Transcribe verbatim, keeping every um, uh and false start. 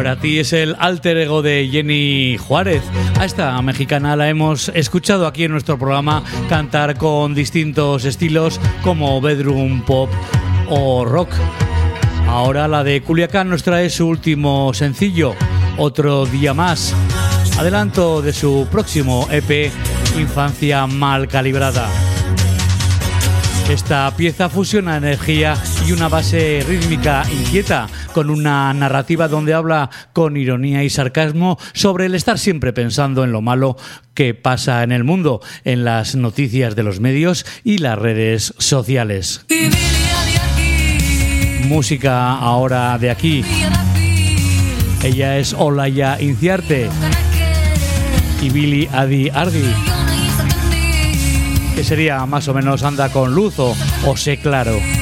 Para ti es el alter ego de Jenny Juárez. A esta mexicana la hemos escuchado aquí en nuestro programa cantar con distintos estilos como bedroom pop o rock. Ahora la de Culiacán nos trae su último sencillo, Otro Día Más, adelanto de su próximo E P, Infancia Mal Calibrada. Esta pieza fusiona energía y una base rítmica inquieta con una narrativa donde habla con ironía y sarcasmo sobre el estar siempre pensando en lo malo que pasa en el mundo, en las noticias de los medios y las redes sociales. Música ahora de aquí. Ella es Olaya Inciarte y Billy Adi Ardi, que sería más o menos Anda con Luz o, o Sé Claro.